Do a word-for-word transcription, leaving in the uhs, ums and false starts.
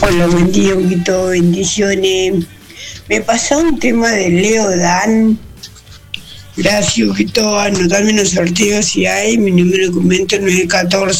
Hola, buen día, un poquito, bendiciones. Me pasó un tema de Leo Dan. Gracias, poquito, anotame los sorteos si hay. Mi número de documento nueve uno cuatro